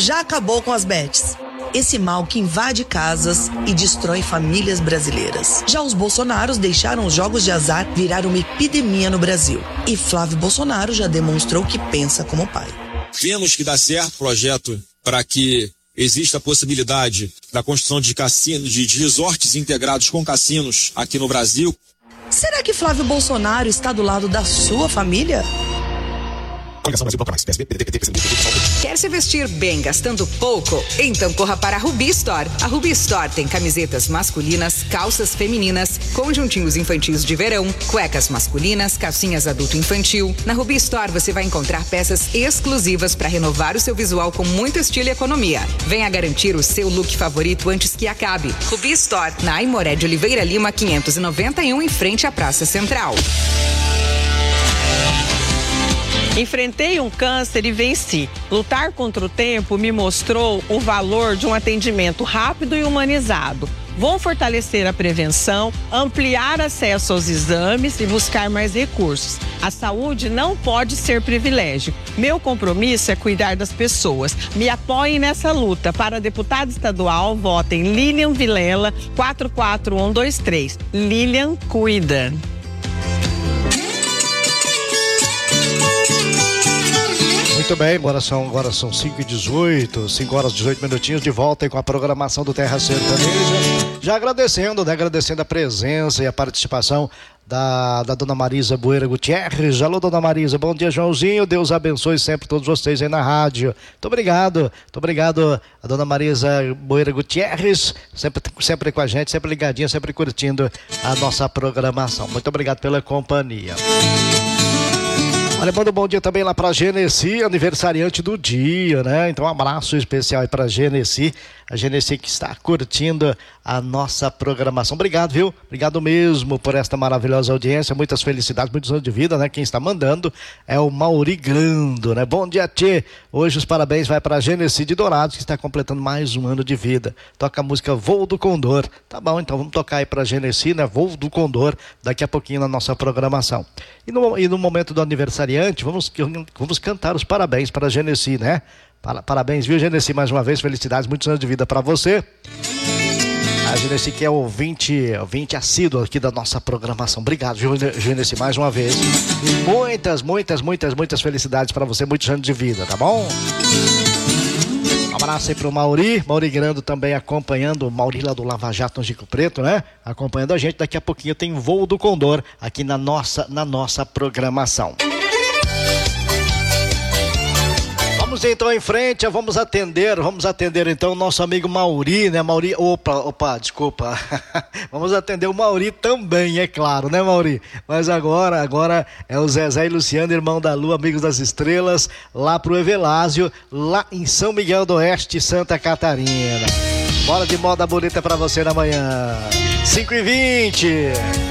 já acabou com as bets. Esse mal que invade casas e destrói famílias brasileiras. Já os Bolsonaros deixaram os jogos de azar virar uma epidemia no Brasil. E Flávio Bolsonaro já demonstrou que pensa como pai. Vemos que dá certo o projeto para que exista a possibilidade da construção de cassinos, de resorts integrados com cassinos aqui no Brasil. Será que Flávio Bolsonaro está do lado da sua família? Quer se vestir bem gastando pouco? Então corra para a Rubi Store. A Rubi Store tem camisetas masculinas, calças femininas, conjuntinhos infantis de verão, cuecas masculinas, calcinhas adulto infantil. Na Rubi Store você vai encontrar peças exclusivas para renovar o seu visual com muito estilo e economia. Venha garantir o seu look favorito antes que acabe. Rubi Store, na Aimoré de Oliveira Lima, 591, em frente à Praça Central. Enfrentei um câncer e venci. Lutar contra o tempo me mostrou o valor de um atendimento rápido e humanizado. Vou fortalecer a prevenção, ampliar acesso aos exames e buscar mais recursos. A saúde não pode ser privilégio. Meu compromisso é cuidar das pessoas. Me apoiem nessa luta. Para deputado estadual, votem Lilian Vilela, 44123. Lilian cuida. Muito bem, agora são 5h18, 5 horas e 18 minutinhos, de volta aí com a programação do Terra Sertaneja. Já agradecendo a presença e a participação da dona Marisa Boeira Gutierrez. Alô, dona Marisa, bom dia, Joãozinho, Deus abençoe sempre todos vocês aí na rádio. Muito obrigado a dona Marisa Boeira Gutierrez, sempre com a gente, sempre ligadinha, sempre curtindo a nossa programação. Muito obrigado pela companhia. Olha, manda um bom dia também lá pra Genesi, aniversariante do dia, né? Então um abraço especial aí pra Genesi, a Genesi que está curtindo a nossa programação. Obrigado, viu? Obrigado mesmo por esta maravilhosa audiência, muitas felicidades, muitos anos de vida, né? Quem está mandando é o Mauri Grando, né? Bom dia, tchê! Hoje os parabéns vai pra Genesi de Dourados, que está completando mais um ano de vida. Toca a música Voo do Condor. Tá bom, então vamos tocar aí pra Genesi, né? Voo do Condor, daqui a pouquinho na nossa programação. E no momento do aniversariante, vamos cantar os parabéns para a Genesi, né? Parabéns, viu, Genesi, mais uma vez, felicidades, muitos anos de vida para você. A Genesi que é ouvinte assíduo aqui da nossa programação. Obrigado, Genesi, mais uma vez. E muitas felicidades para você, muitos anos de vida, tá bom? Um abraço aí pro Mauri Grando também acompanhando, o Mauri lá do Lava Jato no Chico Preto, né? Acompanhando a gente, daqui a pouquinho tem Voo do Condor aqui na nossa programação. Vamos então em frente, vamos atender então o nosso amigo Mauri, né? Mauri, desculpa. Vamos atender o Mauri também, é claro, né, Mauri? Mas agora é o Zezé e Luciano, irmão da Lua, amigos das estrelas, lá pro Evelásio, lá em São Miguel do Oeste, Santa Catarina. Bora de moda bonita pra você na manhã. 5h20.